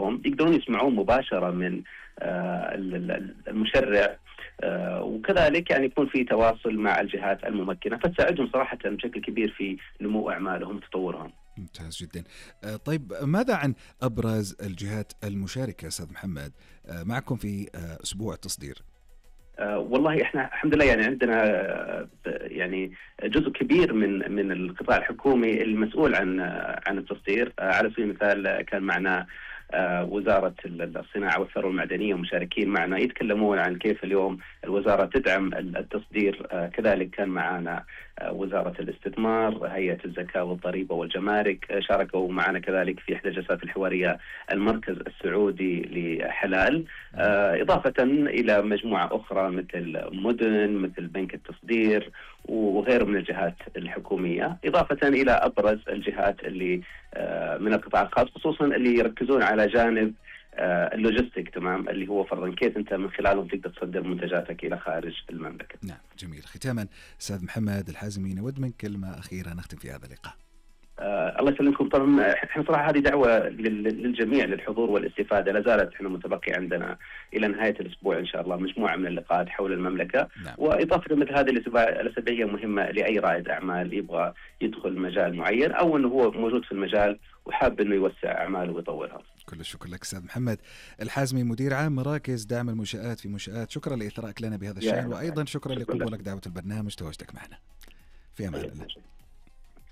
أعمالهم يقدرون يسمعون مباشرة من المشرع، وكذلك يعني يكون في تواصل مع الجهات الممكنة، فتساعدهم صراحة بشكل كبير في نمو أعمالهم وتطورهم. ممتاز جدا. طيب ماذا عن أبرز الجهات المشاركة أستاذ محمد معكم في أسبوع التصدير؟ والله احنا الحمد لله يعني عندنا يعني جزء كبير من القطاع الحكومي المسؤول عن التصدير. على سبيل المثال كان معنا وزارة الصناعة والثروة المعدنية مشاركين معنا يتكلمون عن كيف اليوم الوزارة تدعم التصدير. كذلك كان معنا وزارة الاستثمار، هيئة الزكاة والضريبة والجمارك شاركوا معنا كذلك في إحدى الجلسات الحوارية المركز السعودي لحلال، إضافة إلى مجموعة أخرى مثل مدن، مثل بنك التصدير وغيره من الجهات الحكومية، إضافة إلى أبرز الجهات اللي من القطاع الخاص، خصوصا اللي يركزون على جانب اللوجستيك، تمام، اللي هو فرضا كيف أنت من خلالهم تقدر تصدر منتجاتك إلى خارج المملكة. نعم جميل. ختاما أستاذ محمد الحازمي، نود منك كلمة أخيرة نختم في هذا اللقاء. الله يسلمكم. طبعا احنا صراحه هذه دعوه للجميع للحضور والاستفاده. لا زالت احنا متبقي عندنا الى نهايه الاسبوع ان شاء الله مجموعه من اللقاءات حول المملكه. نعم. واضافه مثل هذه الاسابيع مهمه لاي رائد اعمال يبغى يدخل مجال معين او انه هو موجود في المجال وحاب انه يوسع اعماله ويطورها. كل الشكر لك أستاذ محمد الحازمي، مدير عام مراكز دعم المنشآت في منشآت. شكرا لإثراءك لنا بهذا الشأن، وأيضا شكرا لقبولك دعوة البرنامج، تواجدك معنا. في أمان الله.